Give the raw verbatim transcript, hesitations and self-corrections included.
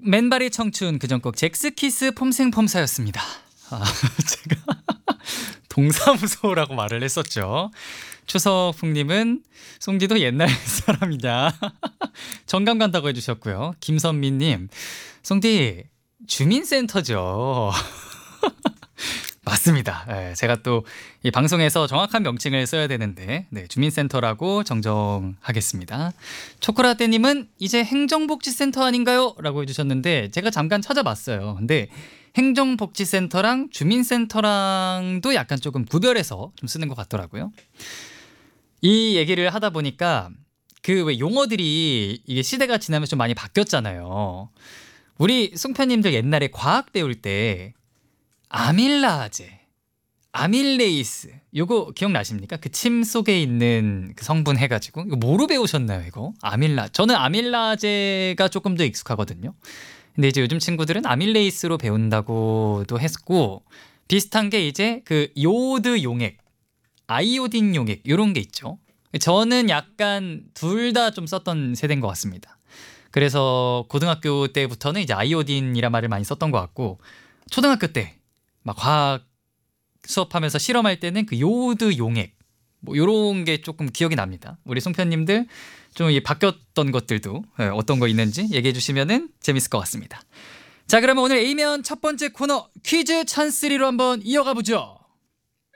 맨발의 청춘 그전 꼭 잭스키스 폼생폼사였습니다. 아, 제가 동사무소라고 말을 했었죠. 추석풍님은 송디도 옛날 사람이냐 정감 간다고 해주셨고요. 김선미님 송디 주민센터죠. 맞습니다. 네, 제가 또 이 방송에서 정확한 명칭을 써야 되는데 네, 주민센터라고 정정하겠습니다. 초코라떼님은 이제 행정복지센터 아닌가요? 라고 해주셨는데 제가 잠깐 찾아봤어요. 근데 행정복지센터랑 주민센터랑도 약간 조금 구별해서 좀 쓰는 것 같더라고요. 이 얘기를 하다 보니까 그 왜 용어들이 이게 시대가 지나면서 좀 많이 바뀌었잖아요. 우리 송편님들 옛날에 과학 배울 때 아밀라제, 아밀레이스 요거 기억나십니까? 그 침 속에 있는 그 성분 해가지고 이거 뭐로 배우셨나요? 이거 아밀라 저는 아밀라제가 조금 더 익숙하거든요. 근데 이제 요즘 친구들은 아밀레이스로 배운다고도 했고 비슷한 게 이제 그 요오드 용액, 아이오딘 용액 이런 게 있죠. 저는 약간 둘 다 좀 썼던 세대인 것 같습니다. 그래서 고등학교 때부터는 이제 아이오딘이란 말을 많이 썼던 것 같고 초등학교 때 막 과학 수업하면서 실험할 때는 그 요오드 용액 뭐 이런 게 조금 기억이 납니다. 우리 송편님들 좀 바뀌었던 것들도 어떤 거 있는지 얘기해 주시면은 재밌을 것 같습니다. 자, 그러면 오늘 A면 첫 번째 코너 퀴즈 찬스리로 한번 이어가 보죠.